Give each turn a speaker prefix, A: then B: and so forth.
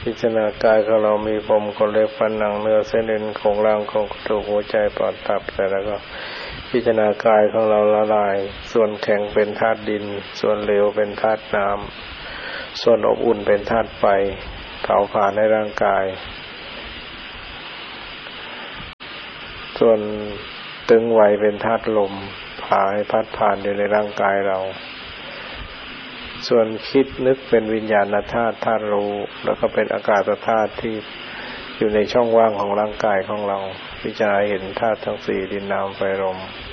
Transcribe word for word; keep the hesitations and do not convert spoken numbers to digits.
A: พิจารณากายของเรามีผมขนเล็บฟันหนังเนื้อเส้นเอ็นของร่างของกระดูกหัวใจปอดตับแต่แล้วก็พิจารณากายของเราละลายส่วนแข็งเป็นธาตุดินส่วนเหลวเป็นธาตุน้ำส่วนอบอุ่นเป็นธาตุไฟเผาผลาญในร่างกายส่วนตึงไหวเป็นธาตุลมพาให้พัดผ่านอยู่ในร่างกายเราส่วนคิดนึกเป็นวิญญาณธาตุธาตุรู้แล้วก็เป็นอากาศธาตุที่อยู่ในช่องว่างของร่างกายของเราพิจารณาเห็นธาตุทั้งสี่ดินน้ำไฟลม